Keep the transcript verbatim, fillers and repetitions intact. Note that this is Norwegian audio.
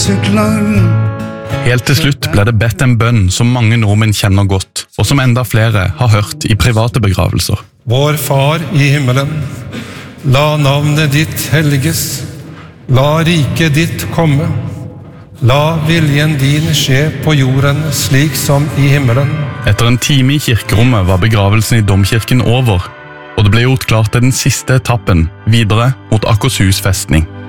viseklang. Helt til slutt ble det bedt en bønn som mange nordmenn kjenner godt, og som enda flere har hørt i private begravelser. Vår Far i himmelen, la navnet ditt helliges, la riket ditt komme, la viljen din skje på jorden slik som i himmelen. Etter en time i kirkerommet var begravelsen i domkirken over, og det ble gjort klart til den siste etappen videre mot Akershus festning.